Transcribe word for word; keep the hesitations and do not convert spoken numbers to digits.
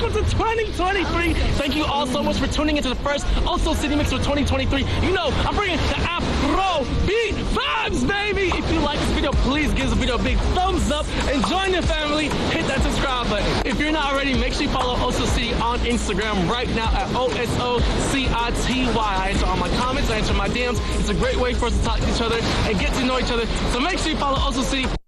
welcome to twenty twenty-three. Thank you all so much for tuning into the first Also City Mix for twenty twenty-three. You know, I'm bringing the Afro beat vibes, baby. If you like this video, please give this video a big thumbs up and join the family. Hit that subscribe button. If you're not already, make sure you follow Oso City on Instagram right now at O S O C I T Y. I answer all my comments, I answer my D Ms. It's a great way for us to talk to each other and get to know each other. So make sure you follow Oso City.